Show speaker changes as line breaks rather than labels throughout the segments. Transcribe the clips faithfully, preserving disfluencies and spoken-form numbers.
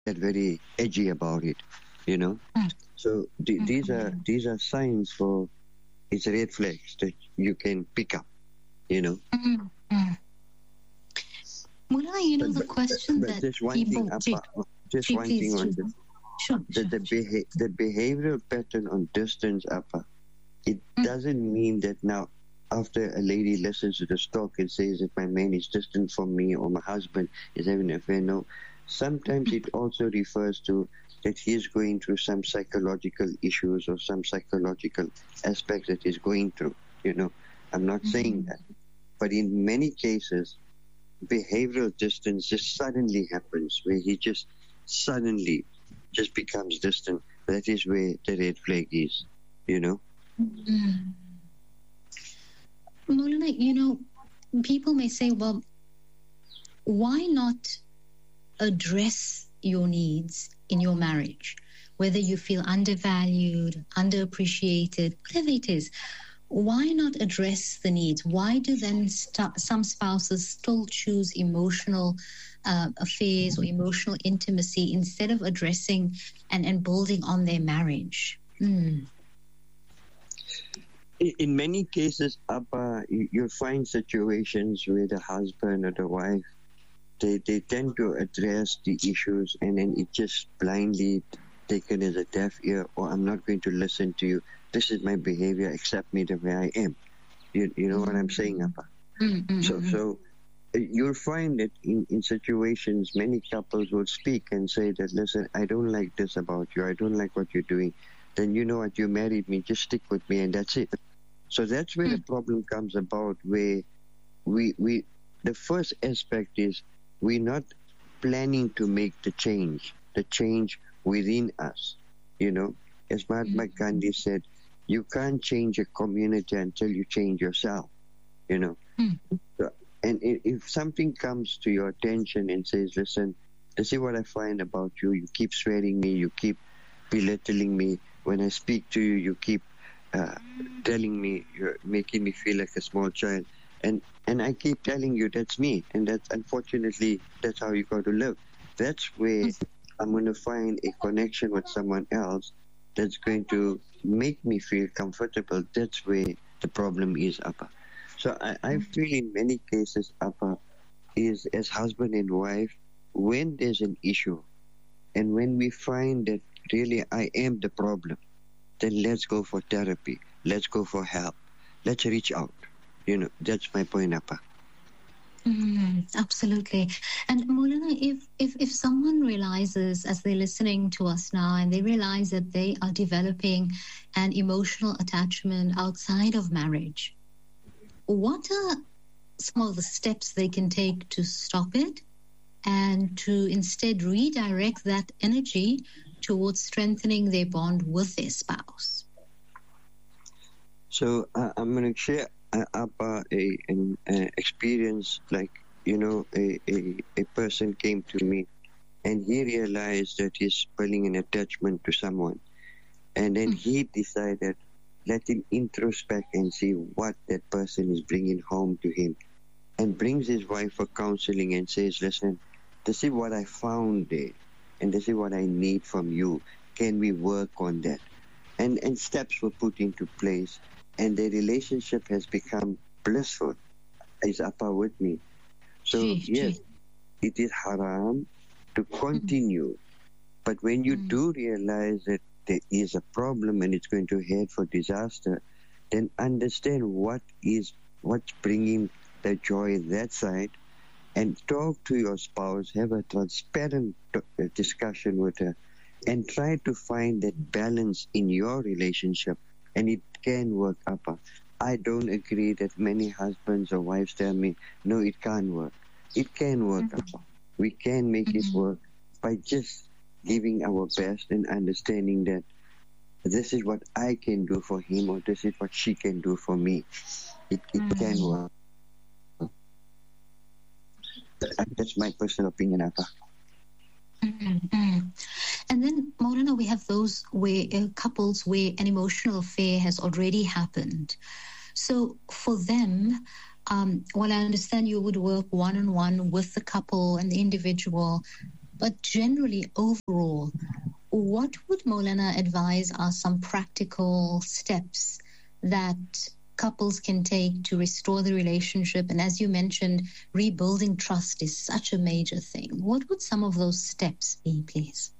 get very edgy about it, you know.
Mm.
So th- these are
Mm.
these are signs for it's red flags that you can pick up, you know.
Mm. Mm. Mullah, you know
But,
the
but,
question
but
that
just one
people...
thing,
Gee,
Appa, just
gee,
one
please,
thing on
gee.
this.
Sure,
The
sure,
the,
sure.
beha- the behavioral pattern on distance, Appa, it
Mm.
doesn't mean that now after a lady listens to the talk and says that my man is distant from me or my husband is having an affair. No, sometimes it also refers to that he is going through some psychological issues or some psychological aspects that he's going through. You know, I'm not saying that, but in many cases, behavioral distance just suddenly happens where he just suddenly just becomes distant. That is where the red flag is, you know.
Mm. Maulana, you know, people may say, well, why not address your needs in your marriage? Whether you feel undervalued, underappreciated, whatever it is, why not address the needs? Why do then st- some spouses still choose emotional uh, affairs or emotional intimacy instead of addressing and, and building on their marriage? Mm.
In in many cases, Abba, you- you'll find situations where the husband or the wife, they, they tend to address the issues and then it just blindly taken as a deaf ear, or I'm not going to listen to you. This is my behavior, accept me the way I am. You, you know what I'm saying, Abba?
Mm-hmm.
So, so uh, you'll find that in, in situations, many couples will speak and say that, listen, I don't like this about you. I don't like what you're doing. Then you know what, you married me, just stick with me and that's it. So that's where the problem comes about, where we, we, the first aspect is we're not planning to make the change, the change within us. You know, as Mahatma Gandhi said, you can't change a community until you change yourself, you know.
Mm.
So, and i- if something comes to your attention and says, listen, this is what I find about you, you keep swearing me, you keep belittling me, when I speak to you, you keep uh, telling me, you're making me feel like a small child. And, and I keep telling you that's me. And that's unfortunately, that's how you got to live. That's where I'm going to find a connection with someone else that's going to make me feel comfortable. That's where the problem is, Appa. So I, I feel in many cases, Appa, is as husband and wife, when there's an issue and when we find that really I am the problem, then let's go for therapy. Let's go for help. Let's reach out. You know, that's my point, Appa.
Mm, absolutely. And Maulana, if, if if someone realizes as they're listening to us now and they realize that they are developing an emotional attachment outside of marriage, what are some of the steps they can take to stop it and to instead redirect that energy towards strengthening their bond with their spouse?
So uh, I'm going to share uh, Appa a an uh, experience, like, you know, a, a, a person came to me and he realized that he's building an attachment to someone. And then he decided, let him introspect and see what that person is bringing home to him. And brings his wife for counseling and says, listen, this is what I found there. And this is what I need from you. Can we work on that? And, and steps were put into place. And the relationship has become blissful. Is Appa with me? So,
Gee,
yes,
gee.
it is haram to continue. But when you
Mm.
do realize that there is a problem and it's going to head for disaster, then understand what is what's bringing the joy that side, and talk to your spouse, have a transparent uh, discussion with her, and try to find that balance in your relationship, and it can work, Appa. I don't agree that many husbands or wives tell me, no, it can't work. It can work, Appa. We can make it work by just giving our best and understanding that this is what I can do for him or this is what she can do for me. It, it can work. That's my personal opinion, Appa.
Mm-hmm. And then, Maulana, we have those where uh, couples where an emotional affair has already happened. So for them, um, while I understand you would work one-on-one with the couple and the individual, but generally, overall, what would Maulana advise are some practical steps that couples can take to restore the relationship? And as you mentioned, rebuilding trust is such a major thing. What would some of those steps be, please?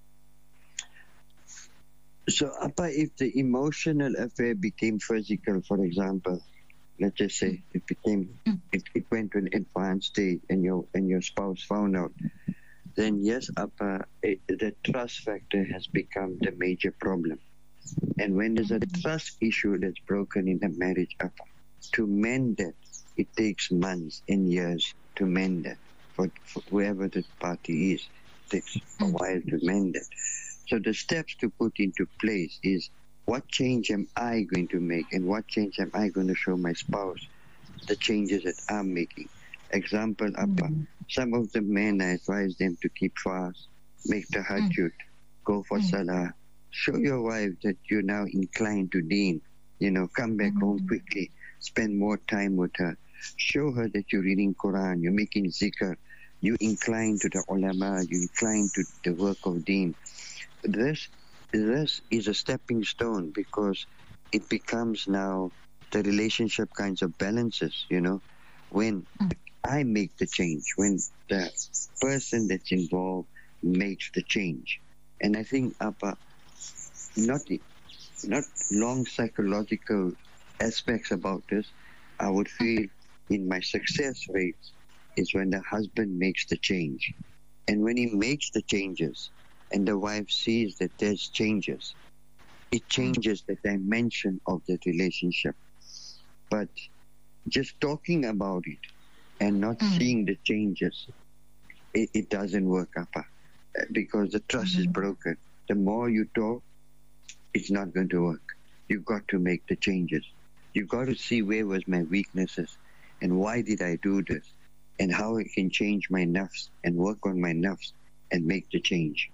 So, Appa, if the emotional affair became physical, for example, let's just say it became, mm. it, it went to an advanced stage and your, and your spouse found out, then yes, Appa, it, the trust factor has become the major problem. And when there's a trust issue that's broken in the marriage, Appa, to mend that, it takes months and years to mend that. For, for whoever the party is, it takes a while to mend it. So the steps to put into place is, what change am I going to make, and what change am I going to show my spouse the changes that I'm making? Example, Appa, some of the men, I advise them to keep fast, make tahajjud, go for salah, show your wife that you're now inclined to deen, you know, come back home quickly, spend more time with her, show her that you're reading Quran, you're making zikr, you incline to the ulama, you incline to the work of deen. This, this is a stepping stone, because it becomes now the relationship kinds of balances, you know, when I make the change, when the person that's involved makes the change. And I think, Appa, not, not long psychological aspects about this, I would feel in my success rates is when the husband makes the change. And when he makes the changes, and the wife sees that there's changes, it changes the dimension of the relationship. But just talking about it and not mm. seeing the changes, it, it doesn't work, Appa, because the trust mm-hmm. is broken. The more you talk, it's not going to work. You've got to make the changes. You've got to see where was my weaknesses and why did I do this, and how I can change my nafs and work on my nafs and make the change.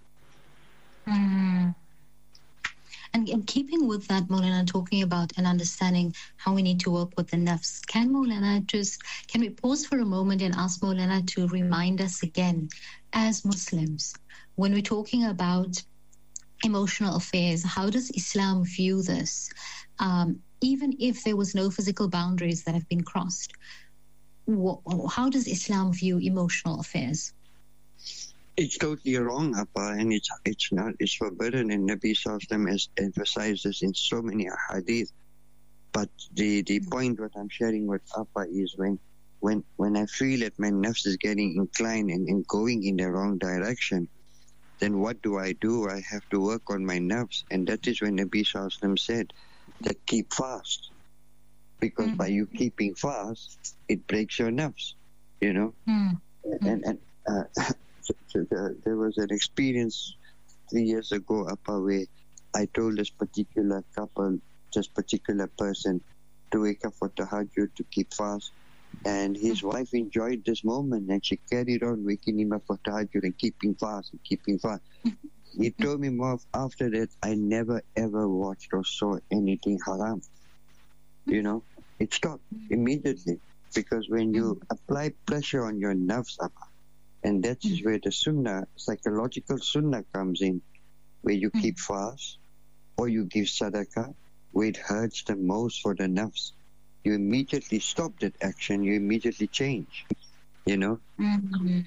Mm. And, and keeping with that, Maulana, talking about and understanding how we need to work with the nafs, can Maulana just, can we pause for a moment and ask Maulana to remind us again, as Muslims, when we're talking about emotional affairs, how does Islam view this? Um, even if there was no physical boundaries that have been crossed, wh- how does Islam view emotional affairs?
It's totally wrong, Appa, and it's it's not. It's forbidden, and Nabi Sallallahu Alaihi Wasallam has emphasized this in so many hadith. But the, the point what I'm sharing with Appa is when when when I feel that my nafs is getting inclined and, and going in the wrong direction, then what do I do? I have to work on my nafs, and that is when Nabi Sallallahu Alaihi Wasallam said that keep fast, because mm. by you keeping fast, it breaks your nafs, you know, mm. and and. Uh, So, so the, there was an experience three years ago, Appa, where I told this particular couple, this particular person, to wake up for tahajjud, to keep fast. And his wife enjoyed this moment, and she carried on waking him up for tahajjud and keeping fast and keeping fast. He told me more after that, I never ever watched or saw anything haram. You know, it stopped immediately, because when you apply pressure on your nerves, Appa, and that is where the sunnah, psychological sunnah comes in, where you keep fast or you give sadaqah, where it hurts the most for the nafs. You immediately stop that action, you immediately change, you know?
Mm-hmm.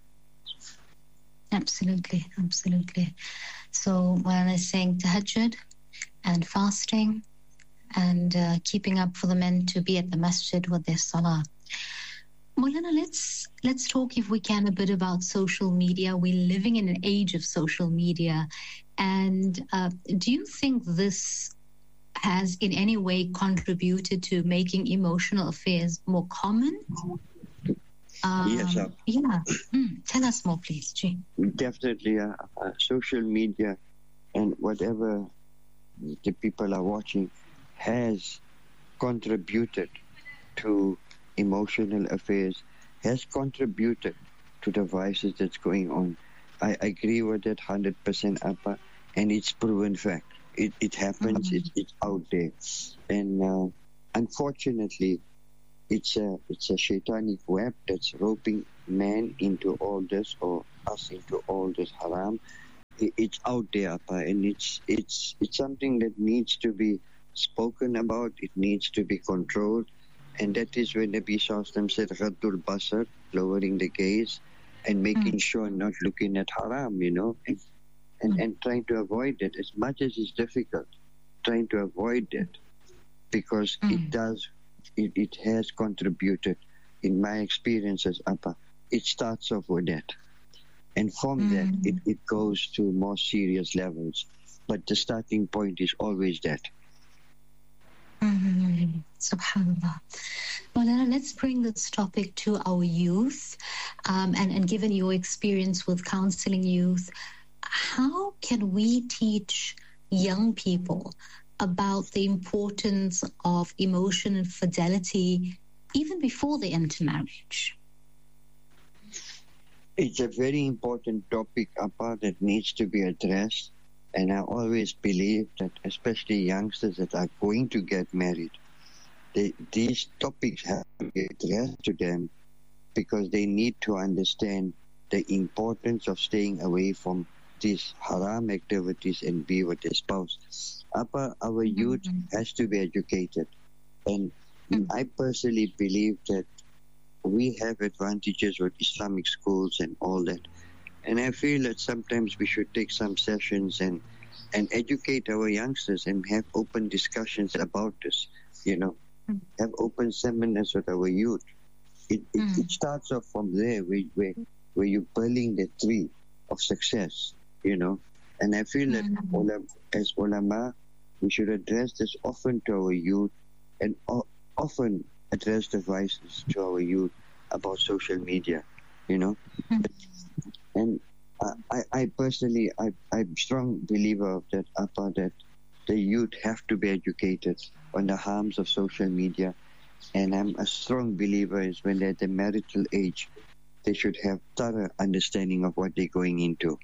Absolutely, absolutely. So when I'm saying tahajjud and fasting and uh, keeping up for the men to be at the masjid with their salah. Maulana, let's let's talk, if we can, a bit about social media. We're living in an age of social media, and uh, do you think this has in any way contributed to making emotional affairs more common? Um,
yes, sir.
Yeah. Mm, tell us more, please, Jane.
Definitely, uh, uh, social media and whatever the people are watching has contributed to emotional affairs, has contributed to the vices that's going on. I agree with that one hundred percent, Appa, and it's proven fact. It, it happens, mm-hmm. it, it's out there. And uh, unfortunately, it's a it's a shaitanic web that's roping man into all this, or us into all this haram. It, it's out there, Appa, and it's it's it's something that needs to be spoken about. It needs to be controlled, and that is when Nabi Sallallahu Alaihi Wasallam said Ghaddul Basar, lowering the gaze, and making mm. sure not looking at haram, you know, and and, mm. and trying to avoid it as much as it's difficult. Trying to avoid it, because mm. it does, it, it has contributed, in my experiences, Appa. It starts off with that, and from mm. that it, it goes to more serious levels. But the starting point is always that.
Mm. Subhanallah. Maulana, let's bring this topic to our youth, um, and, and given your experience with counseling youth, how can we teach young people about the importance of emotion and fidelity even before they enter marriage?
It's a very important topic, Appa, that needs to be addressed. And I always believe that especially youngsters that are going to get married, they, these topics have to be addressed to them, because they need to understand the importance of staying away from these haram activities and be with their spouse. Appa, our youth mm-hmm. has to be educated. And mm-hmm. I personally believe that we have advantages with Islamic schools and all that. And I feel that sometimes we should take some sessions and, and educate our youngsters and have open discussions about this, you know, mm-hmm. have open seminars with our youth. It, it, mm-hmm. it starts off from there, where, where, where you're building the tree of success, you know. And I feel that mm-hmm. as ulama, we should address this often to our youth, and o- often address the vices to our youth about social media, you know. Mm-hmm. And I, I personally, I, I'm a strong believer of that, Appa, that the youth have to be educated on the harms of social media. And I'm a strong believer is when they're at the marital age, they should have thorough understanding of what they're going into.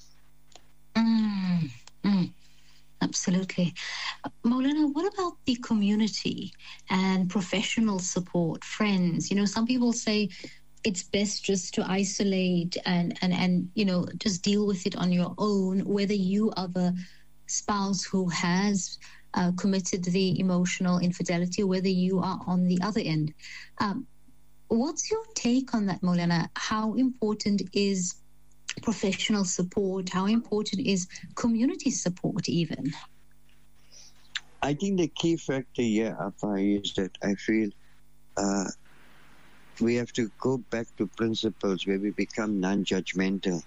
Mm, mm, absolutely. Maulana, what about the community and professional support, friends? You know, some people say it's best just to isolate and, and, and, you know, just deal with it on your own, whether you are the spouse who has uh, committed the emotional infidelity, or whether you are on the other end. Um, what's your take on that, Maulana? How important is professional support? How important is community support even?
I think the key factor here, Appa, is that I feel uh, we have to go back to principles where we become non-judgmental.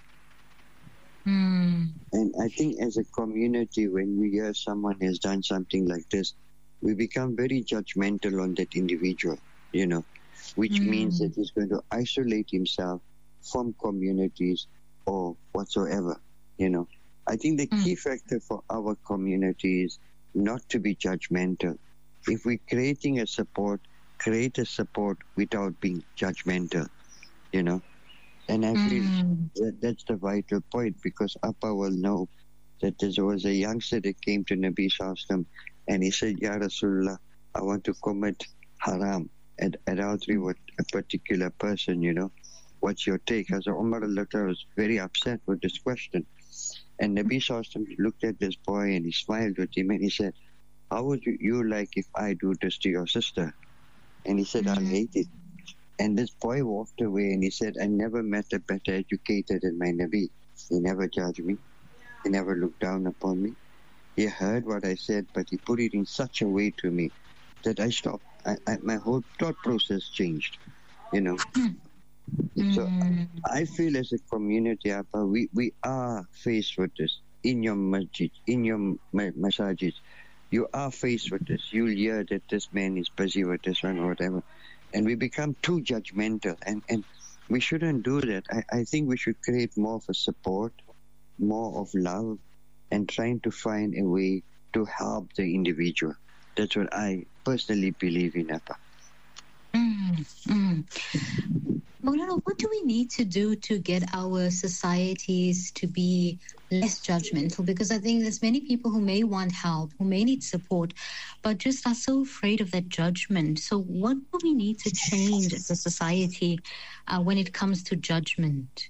Mm.
And I think as a community, when we hear someone has done something like this, we become very judgmental on that individual, you know, which mm. means that he's going to isolate himself from communities or whatsoever, you know. I think the mm. key factor for our community is not to be judgmental. If we're creating a support, create a support without being judgmental, you know. And I feel mm. that that's the vital point, because Appa will know that there was a youngster that came to Nabi Sallallahu Alaihi Wasallam and he said, Ya Rasulullah, I want to commit haram and adultery with a particular person, you know. What's your take? Hazrat Umar was very upset with this question. And Nabi Sallallahu Alaihi Wasallam looked at this boy and he smiled with him and he said, how would you, you like if I do this to your sister? And he said, mm. I'll hate it. And this boy walked away and he said, I never met a better educator than my Nabi. He never judged me. He never looked down upon me. He heard what I said, but he put it in such a way to me that I stopped. I, I, my whole thought process changed, you know. Mm. So I feel as a community, Appa, we, we are faced with this. In your masjid, in your masajid, you are faced with this. You'll hear that this man is busy with this one or whatever. And we become too judgmental, and, and we shouldn't do that. I, I think we should create more of a support, more of love, and trying to find a way to help the individual. That's what I personally believe in, Appa.
Mm, mm. Maulana, what do we need to do to get our societies to be less judgmental? Because I think there's many people who may want help, who may need support, but just are so afraid of that judgment. So what do we need to change as a society uh, when it comes to judgment?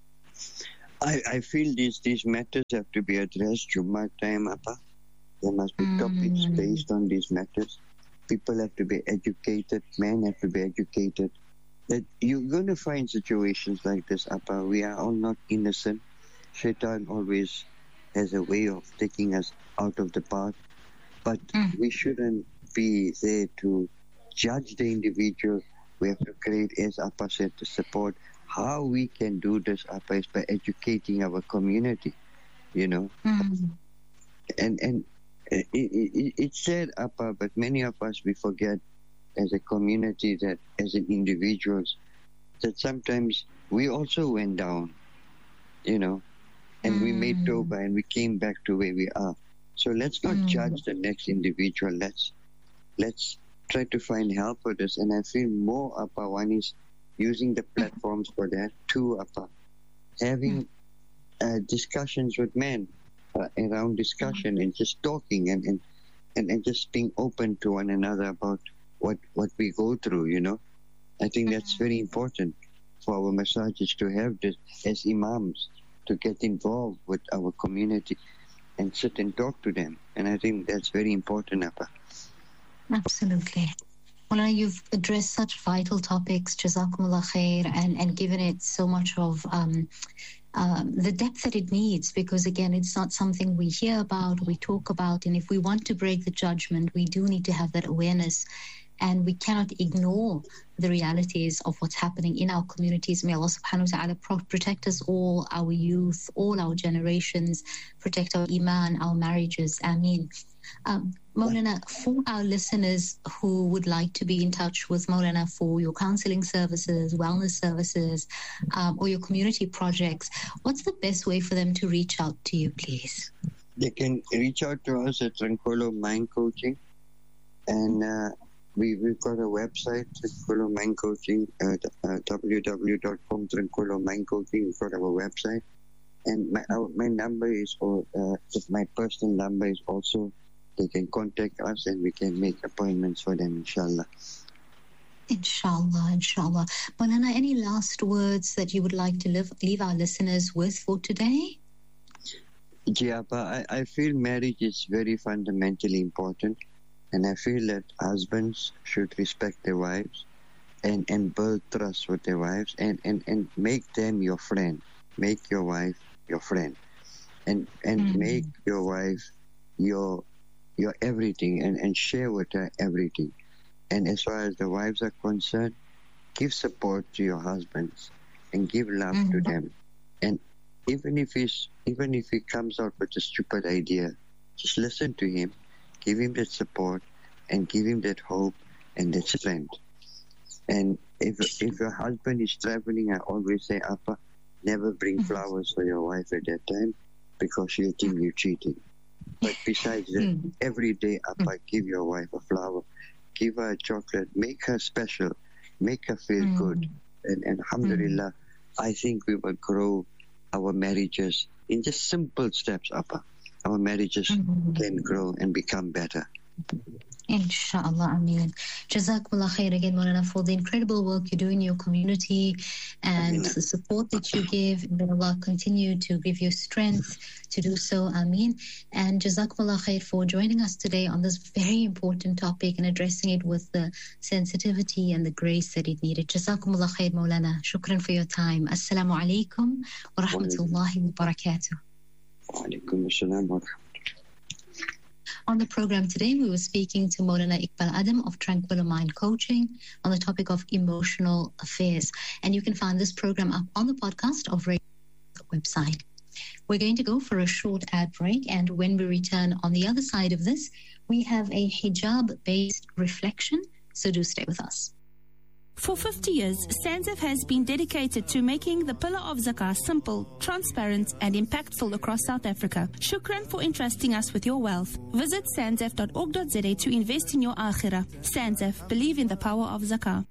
I, I feel these, these matters have to be addressed Jummah time, Appa. There must be
Mm.
topics based on these matters. People have to be educated. Men have to be educated. That you're going to find situations like this, Appa. We are all not innocent. Shaitan always has a way of taking us out of the path. But
Mm.
we shouldn't be there to judge the individual. We have to create, as Appa said, the support. How we can do this, Appa, is by educating our community, you know.
Mm.
And and it, it, it's said, Appa, but many of us, we forget as a community, that as an individuals, that sometimes we also went down, you know, and we made
Mm.
Toba and we came back to where we are. So let's not
Mm.
judge the next individual. Let's let's try to find help for this. And I feel more, Appa, one is using the platforms for that. Two, Appa, having uh, discussions with men uh, around discussion and just talking and, and, and, and just being open to one another about what, what we go through, you know. I think that's very important for our massages to have this as imams, to get involved with our community and sit and talk to them. And I think that's very important, Appa.
Absolutely. Well, you've addressed such vital topics, Jazakumullah khair, and, and given it so much of um, um, the depth that it needs, because again, it's not something we hear about, we talk about, and if we want to break the judgment, we do need to have that awareness. And we cannot ignore the realities of what's happening in our communities. May Allah subhanahu wa ta'ala pro- protect us all, our youth, all our generations, protect our iman, our marriages. Ameen. Um, Maulana, for our listeners who would like to be in touch with Maulana for your counseling services, wellness services, um, or your community projects, what's the best way for them to reach out to you, please?
They can reach out to us at Tranquillo Mind Coaching. And uh, we, we've got a website, Tranquillo Mind Coaching, uh, uh, w w w dot com, Tranquillo Mind Coaching. We've got our website. And my our, my number is, or uh, my personal number is also, they can contact us and we can make appointments for them, inshallah.
Inshallah, inshallah. Maulana, any last words that you would like to live, leave our listeners with for today?
Yeah, but I, I feel marriage is very fundamentally important. And I feel that husbands should respect their wives and, and build trust with their wives and, and, and make them your friend. Make your wife your friend. And and
Mm.
make your wife your your everything and, and share with her everything. And as far as the wives are concerned, give support to your husbands and give love
Mm.
to them. And even if he's even if he comes out with a stupid idea, just listen to him. Give him that support and give him that hope and that strength. And if if your husband is traveling, I always say, Appa, never bring flowers for your wife at that time because she'll think you're cheating. But besides that,
Mm.
every day, Appa, give your wife a flower. Give her a chocolate. Make her special. Make her feel
Mm.
good. And, and alhamdulillah, I think we will grow our marriages in just simple steps, Appa. Our marriages
Mm.
can grow and become better.
Inshallah, Ameen. Jazakumullah khair again, Maulana, for the incredible work you do in your community and
Ameen.
the support that you give. May Allah continue to give you strength to do so. Ameen. And Jazakumullah khair for joining us today on this very important topic and addressing it with the sensitivity and the grace that it needed. Jazakumullah khair, Maulana. Shukran for your time. Assalamu alaikum wa rahmatullahi wa barakatuh.
Wa alaikum assalam wa rahmatullah.
On the program today, we were speaking to Maulana Iqbal Adam of Tranquillo Mind Coaching on the topic of emotional affairs. And you can find this program up on the podcast of Radio website. We're going to go for a short ad break, and when we return on the other side of this, we have a hijab-based reflection, so do stay with us.
For fifty years, SANZAF has been dedicated to making the pillar of zakah simple, transparent, and impactful across South Africa. Shukran for entrusting us with your wealth. Visit sanzaf dot org dot za to invest in your akhirah. SANZAF, believe in the power of zakah.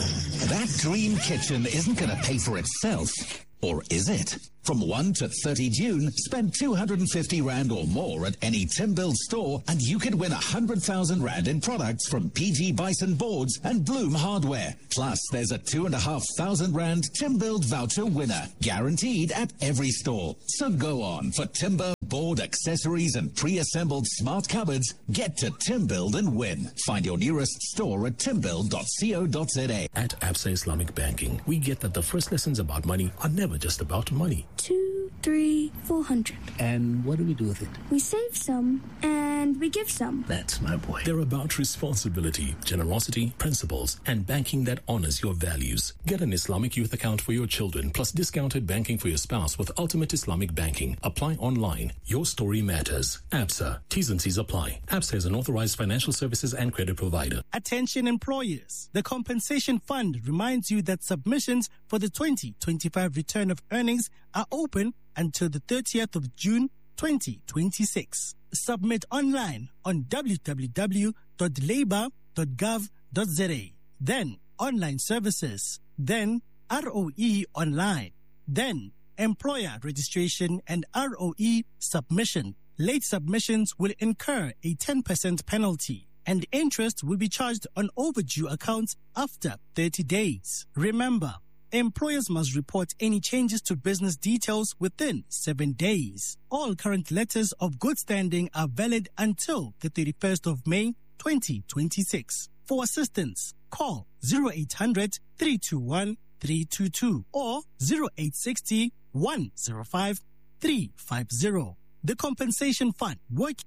That dream kitchen isn't going to pay for itself. Or is it? From first to thirtieth June, spend two hundred fifty rand or more at any Timbuild store and you could win one hundred thousand rand in products from P G Bison Boards and Bloom Hardware. Plus, there's a two thousand five hundred rand Timbuild voucher winner, guaranteed at every store. So go on for timber, board, accessories and pre-assembled smart cupboards. Get to Timbuild and win. Find your nearest store at timbuild dot co dot za.
At Absa Islamic Banking, we get that the first lessons about money are never just about money.
Two, three, four hundred.
And what do we do with it?
We save some and we give some.
That's my boy. They're about responsibility, generosity, principles, and banking that honors your values. Get an Islamic youth account for your children, plus discounted banking for your spouse with Ultimate Islamic Banking. Apply online. Your story matters. Absa. T's and C's apply. Absa is an authorized financial services and credit provider.
Attention employers. The Compensation Fund reminds you that submissions for the twenty twenty-five return of earnings are open until the thirtieth of June twenty twenty-six. Submit online on w w w dot labour dot gov dot za. Then online services. Then R O E online. Then employer registration and R O E submission. Late submissions will incur a ten percent penalty, and interest will be charged on overdue accounts after thirty days. Remember, employers must report any changes to business details within seven days. All current letters of good standing are valid until the thirty-first of May twenty twenty-six. For assistance, call zero eight hundred, three two one, three two two or zero eight six zero, one zero five, three five zero. The Compensation Fund work.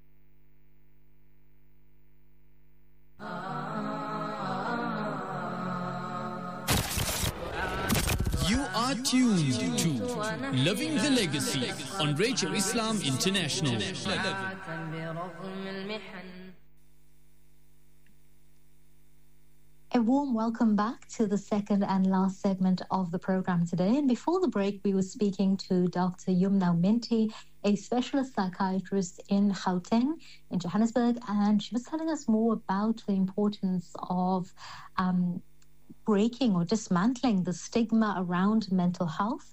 You are tuned to Living the Legacy on Radio Islam International.
A warm welcome back to the second and last segment of the program today. And before the break, we were speaking to Doctor Yumna Minty, a specialist psychiatrist in Gauteng, in Johannesburg, and she was telling us more about the importance of um, breaking or dismantling the stigma around mental health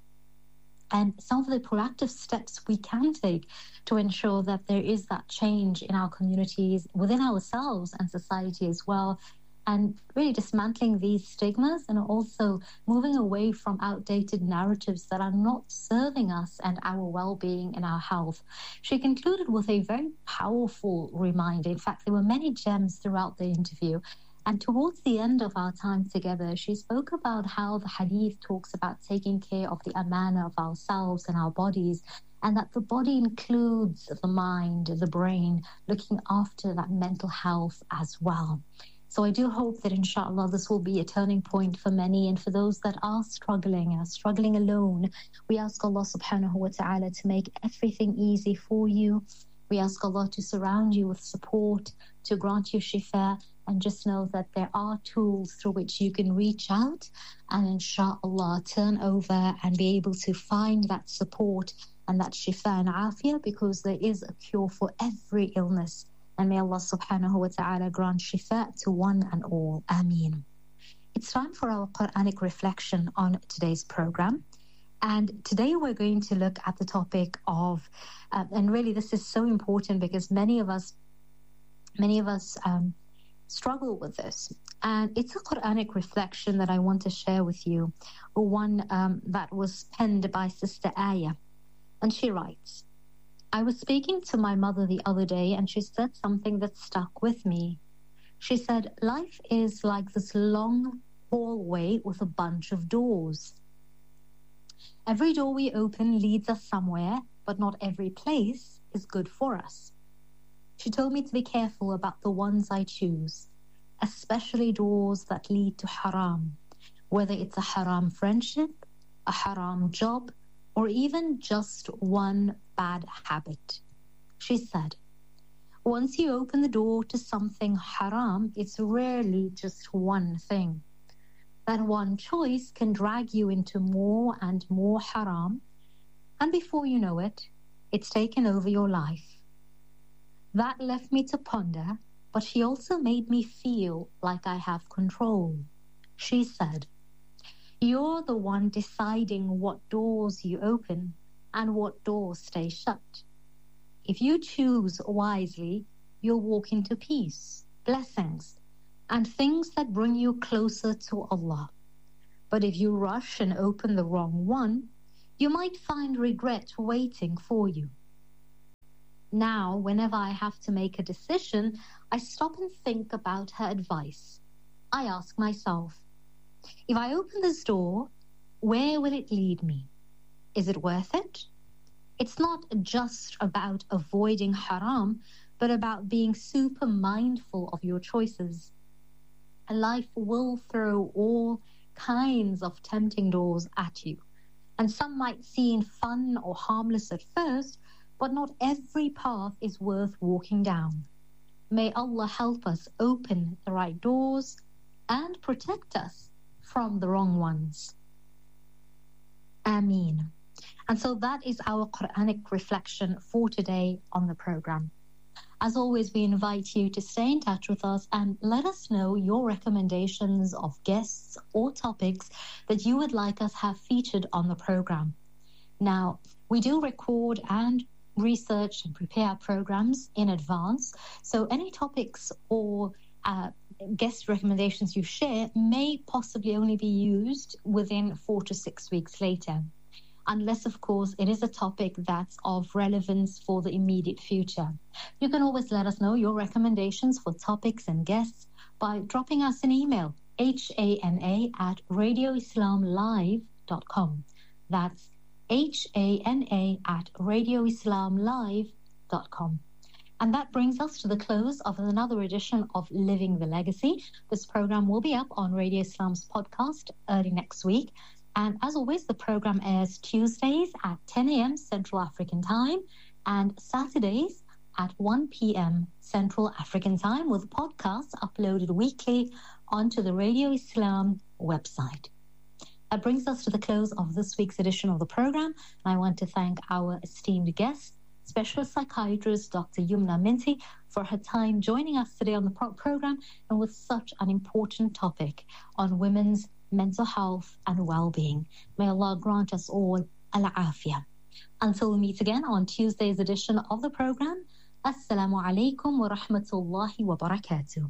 and some of the proactive steps we can take to ensure that there is that change in our communities, within ourselves and society as well, and really dismantling these stigmas and also moving away from outdated narratives that are not serving us and our well-being and our health. She concluded with a very powerful reminder. In fact, there were many gems throughout the interview. And towards the end of our time together, she spoke about how the hadith talks about taking care of the amana of ourselves and our bodies, and that the body includes the mind, the brain, looking after that mental health as well. So I do hope that, inshallah, this will be a turning point for many, and for those that are struggling, are struggling alone, we ask Allah subhanahu wa ta'ala to make everything easy for you. We ask Allah to surround you with support, to grant you shifa, and just know that there are tools through which you can reach out and, inshallah, turn over and be able to find that support and that shifa and afiyah, because there is a cure for every illness. And may Allah subhanahu wa ta'ala grant shifa to one and all. Ameen. It's time for our Quranic reflection on today's program. And today we're going to look at the topic of, uh, and really this is so important because many of us, many of us um, struggle with this. And it's a Quranic reflection that I want to share with you, one um, that was penned by Sister Aya. And she writes, I was speaking to my mother the other day and she said something that stuck with me. She said, life is like this long hallway with a bunch of doors. Every door we open leads us somewhere, but not every place is good for us. She told me to be careful about the ones I choose, especially doors that lead to haram, whether it's a haram friendship, a haram job, or even just one bad habit. She said, once you open the door to something haram, it's rarely just one thing. that one choice can drag you into more and more haram, and before you know it, it's taken over your life. That left me to ponder, but she also made me feel like I have control. She said, "You're the one deciding what doors you open and what doors stay shut. If you choose wisely, you'll walk into peace, blessings, and things that bring you closer to Allah. But if you rush and open the wrong one, you might find regret waiting for you." Now, whenever I have to make a decision, I stop and think about her advice. I ask myself, if I open this door, where will it lead me? Is it worth it? It's not just about avoiding haram, but about being super mindful of your choices. Life will throw all kinds of tempting doors at you, and some might seem fun or harmless at first, but not every path is worth walking down. May Allah help us open the right doors and protect us from the wrong ones. Ameen. And so that is our Quranic reflection for today on the program. As always, we invite you to stay in touch with us and let us know your recommendations of guests or topics that you would like us have featured on the program. Now, we do record and research and prepare our programs in advance, so any topics or uh, guest recommendations you share may possibly only be used within four to six weeks later, unless, of course, it is a topic that's of relevance for the immediate future. You can always let us know your recommendations for topics and guests by dropping us an email, hana at radioislamlive dot com. That's hana at radioislamlive dot com. And that brings us to the close of another edition of Living the Legacy. This program will be up on Radio Islam's podcast early next week. And as always, the program airs Tuesdays at ten a.m. Central African Time and Saturdays at one p.m. Central African Time, with podcasts uploaded weekly onto the Radio Islam website. That brings us to the close of this week's edition of the program. And I want to thank our esteemed guest, Specialist Psychiatrist Doctor Yumna Minty, for her time joining us today on the pro- program and with such an important topic on women's mental health and well-being. May Allah grant us all al-afiyah. Until we meet again on Tuesday's edition of the program, Assalamu alaikum wa rahmatullahi wa barakatuh.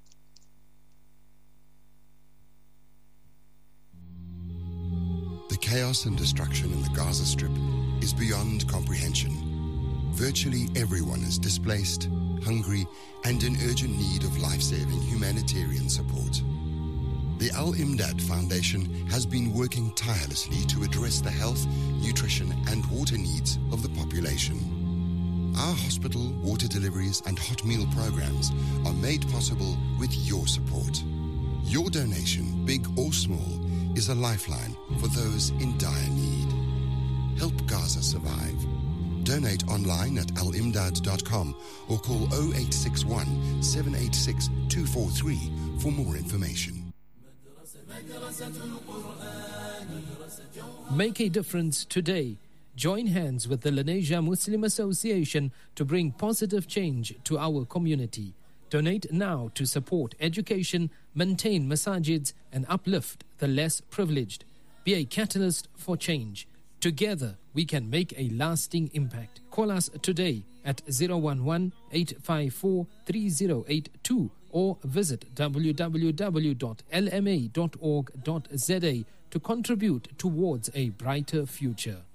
The chaos and destruction in the Gaza Strip is beyond comprehension. Virtually everyone is displaced, hungry, and in urgent need of life-saving humanitarian support. The Al-Imdad Foundation has been working tirelessly to address the health, nutrition, and water needs of the population. Our hospital, water deliveries, and hot meal programs are made possible with your support. Your donation, big or small, is a lifeline for those in dire need. Help Gaza survive. Donate online at al imdad dot com or call oh eight six one, seven eight six, two four three for more information.
Make a difference today. Join hands with the Lenasia Muslim Association to bring positive change to our community. Donate now to support education, maintain masajids, and uplift the less privileged. Be a catalyst for change. Together, we can make a lasting impact. Call us today at zero one one, eight five four, three zero eight two or visit w w w dot l m a dot org dot z a to contribute towards a brighter future.